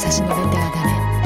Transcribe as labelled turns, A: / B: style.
A: 差し伸べてはダメ。